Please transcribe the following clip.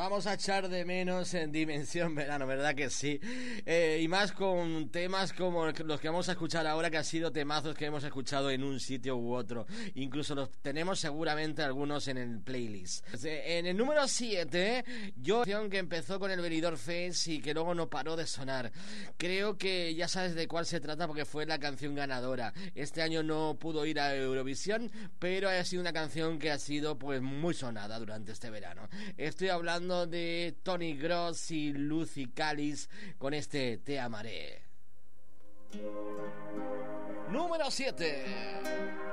vamos a echar de menos en Dimensión Verano, ¿verdad que sí? Y más con temas como los que vamos a escuchar ahora, que han sido temazos que hemos escuchado en un sitio u otro. Incluso los tenemos seguramente algunos en el playlist. En el número 7, que empezó con el Benidorm Fest y que luego no paró de sonar. Creo que ya sabes de cuál se trata porque fue la canción ganadora. Este año no pudo ir a Eurovisión, pero ha sido una canción que ha sido pues muy sonada durante este verano. Estoy hablando de Tony Gross y Lucy Callis con este Te amaré. Número 7.